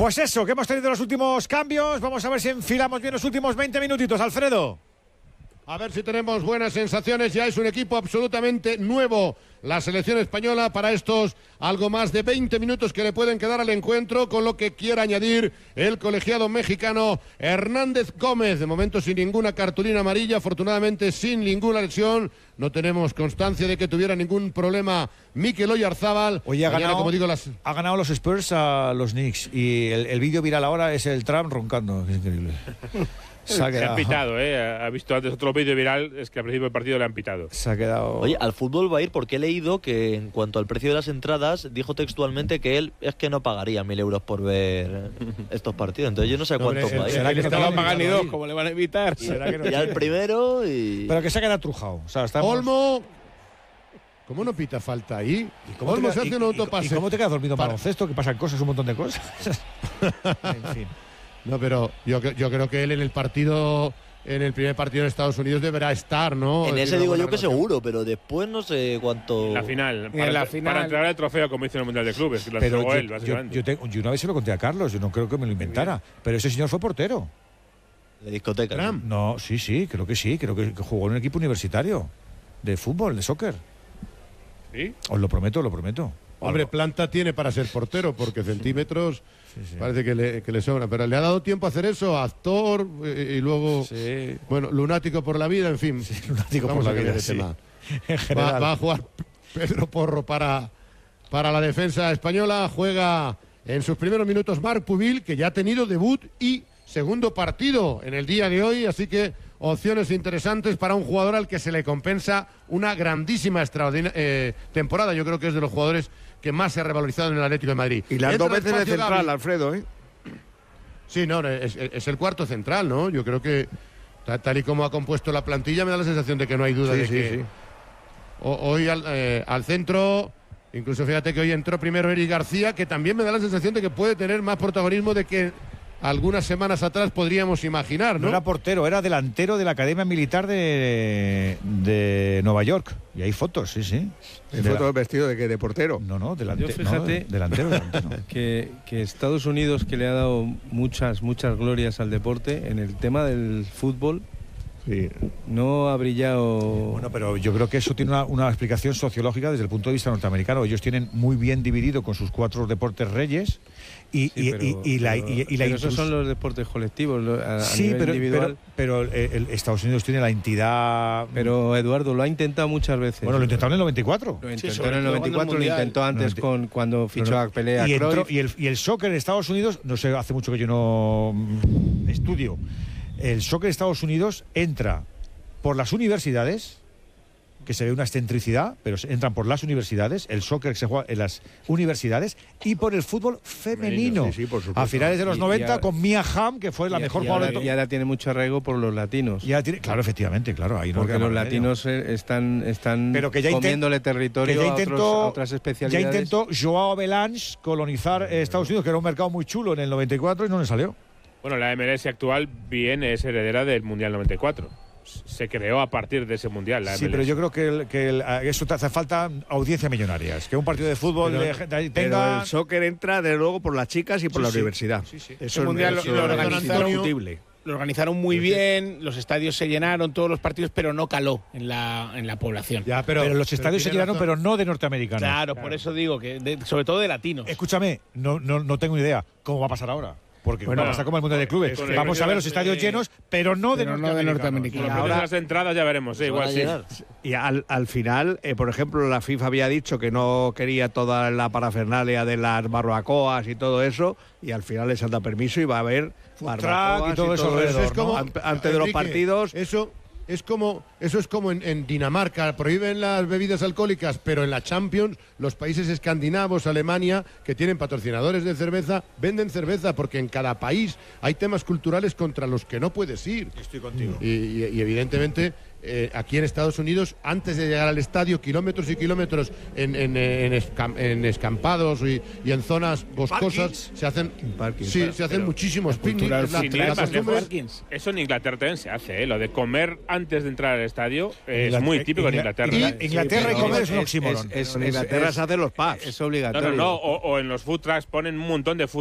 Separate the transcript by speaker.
Speaker 1: Pues eso, que hemos tenido los últimos cambios. Vamos a ver si enfilamos bien los últimos 20 minutitos, Alfredo.
Speaker 2: A ver si tenemos buenas sensaciones. Ya es un equipo absolutamente nuevo la selección española para estos algo más de 20 minutos que le pueden quedar al encuentro, con lo que quiere añadir el colegiado mexicano Hernández Gómez. De momento sin ninguna cartulina amarilla, afortunadamente sin ninguna lesión. No tenemos constancia de que tuviera ningún problema Mikel Oyarzábal.
Speaker 1: Oye,
Speaker 2: como digo,
Speaker 1: ha ganado los Spurs a los Knicks y el vídeo viral ahora es el Trump roncando. Es increíble.
Speaker 3: Se ha pitado, ha visto antes otro vídeo viral, es que al principio del partido le han pitado.
Speaker 1: Se ha quedado...
Speaker 4: Oye, al fútbol va a ir porque he leído que en cuanto al precio de las entradas, dijo textualmente que él es que no pagaría 1.000 euros por ver estos partidos. Entonces yo no sé cuánto va a ir.
Speaker 5: ¿Será que no va a pagar ni 2? ¿Cómo le van a evitar?
Speaker 1: ¿Será que no
Speaker 4: ya el primero y...
Speaker 1: Pero que se ha quedado trujado. O sea, estamos...
Speaker 2: Olmo. ¿Cómo no pita falta ahí? Olmo se hace un autopase.
Speaker 1: ¿Y cómo te quedas dormido en baloncesto? Que pasan cosas, un montón de cosas. En fin.
Speaker 2: No, pero yo creo que él en el primer partido en Estados Unidos deberá estar, ¿no?
Speaker 4: En ese digo yo que seguro, pero después no sé cuánto...
Speaker 3: En la final.
Speaker 5: Para
Speaker 3: entregar el trofeo, como hizo en el Mundial de Clubes, que lo
Speaker 1: pero
Speaker 3: entregó él, básicamente.
Speaker 1: Yo una vez se lo conté a Carlos, yo no creo que me lo inventara, pero ese señor fue portero.
Speaker 4: De discoteca. ¿No?
Speaker 1: No, sí, creo que jugó en un equipo universitario de fútbol, de soccer.
Speaker 3: ¿Sí?
Speaker 1: Os lo prometo.
Speaker 2: Hombre, planta tiene para ser portero, porque centímetros sí. Parece que le sobra. Pero le ha dado tiempo a hacer eso, actor, y luego, bueno, lunático por la vida, en fin.
Speaker 1: Sí, lunático
Speaker 2: vamos
Speaker 1: por la
Speaker 2: a
Speaker 1: vida,
Speaker 2: ese tema.
Speaker 1: En general.
Speaker 2: Va a jugar Pedro Porro para la defensa española. Juega en sus primeros minutos Marc Pubil, que ya ha tenido debut y segundo partido en el día de hoy, así que opciones interesantes para un jugador al que se le compensa una grandísima temporada. Yo creo que es de los jugadores que más se ha revalorizado en el Atlético de Madrid.
Speaker 5: Y las 2 veces de central, Gavi. Alfredo, ¿eh?
Speaker 2: Sí, no, es el cuarto central, ¿no? Yo creo que tal y como ha compuesto la plantilla me da la sensación de que no hay duda de que... Sí. Hoy al centro, incluso fíjate que hoy entró primero Eric García, que también me da la sensación de que puede tener más protagonismo de que algunas semanas atrás podríamos imaginar, ¿no?
Speaker 1: No era portero, era delantero de la Academia Militar de Nueva York. Y hay fotos, sí.
Speaker 5: ¿Hay fotos vestido de qué? ¿De portero?
Speaker 1: No, delantero.
Speaker 6: Fíjate
Speaker 1: Delantero.
Speaker 6: que Estados Unidos, que le ha dado muchas glorias al deporte, en el tema del fútbol,
Speaker 5: sí,
Speaker 6: no ha brillado.
Speaker 1: Bueno, pero yo creo que eso tiene una explicación sociológica desde el punto de vista norteamericano. Ellos tienen muy bien dividido con sus 4 deportes reyes
Speaker 6: pero esos son los deportes colectivos a nivel individual.
Speaker 1: Pero Estados Unidos tiene la entidad.
Speaker 6: Pero Eduardo lo ha intentado muchas veces.
Speaker 1: Bueno, lo intentaron en el 94.
Speaker 6: Lo intentó en el 94, lo intentó antes cuando fichó a Pelé,
Speaker 1: y
Speaker 6: a Cruyff.
Speaker 1: Y el soccer en Estados Unidos, no sé, hace mucho que yo no estudio. El soccer de Estados Unidos entra por las universidades, que se ve una excentricidad, pero entran por las universidades, el soccer que se juega en las universidades, y por el fútbol femenino.
Speaker 5: Sí, por supuesto.
Speaker 1: A finales de los 90 con Mia Hamm, que fue la mejor jugadora.
Speaker 6: Y ahora tiene mucho arraigo por los latinos.
Speaker 1: Claro, efectivamente, claro. Ahí
Speaker 6: porque los latinos están
Speaker 1: pero que
Speaker 6: comiéndole territorio a otras especialidades.
Speaker 1: Ya intentó Joao Avalanche colonizar Estados Unidos, que era un mercado muy chulo en el 94 y no le salió.
Speaker 3: Bueno, la MLS actual bien es heredera del Mundial 94. Se creó a partir de ese Mundial.
Speaker 1: Sí, pero yo creo que eso te hace falta audiencia millonaria. Es que un partido de fútbol tenga...
Speaker 5: Pero el soccer entra, desde luego, por las chicas y por la universidad.
Speaker 1: Sí.
Speaker 5: Eso
Speaker 7: el Mundial lo organizaron muy bien, los estadios se llenaron, todos los partidos, pero no caló en la población.
Speaker 1: Ya, pero los estadios se llenaron, pero no de norteamericanos.
Speaker 7: Claro, por eso digo, que sobre todo de latinos.
Speaker 1: Escúchame, no tengo ni idea cómo va a pasar ahora. Porque va a pasar como el Mundial de Clubes. Vamos a ver los estadios llenos, pero no de norteamericanos.
Speaker 3: Ahora las entradas ya veremos, igual sí.
Speaker 5: Y al final, por ejemplo, la FIFA había dicho que no quería toda la parafernalia de las barbacoas y todo eso, y al final les han dado permiso y va a haber barbacoas
Speaker 1: y todo eso alrededor,
Speaker 2: es como,
Speaker 5: ¿no? Antes de los partidos.
Speaker 2: Eso es como en Dinamarca, prohíben las bebidas alcohólicas, pero en la Champions los países escandinavos, Alemania, que tienen patrocinadores de cerveza, venden cerveza, porque en cada país hay temas culturales contra los que no puedes ir.
Speaker 1: Estoy contigo.
Speaker 2: Y evidentemente aquí en Estados Unidos, antes de llegar al estadio, kilómetros y kilómetros en escampados y en zonas boscosas, se hacen muchísimos picnics.
Speaker 3: Eso en Inglaterra también se hace, lo de comer antes de entrar al estadio es muy típico en Inglaterra.
Speaker 1: Inglaterra y comer es un oxímoron.
Speaker 5: En Inglaterra se hacen los pubs.
Speaker 6: Es obligatorio.
Speaker 3: O en los food trucks ponen un montón de food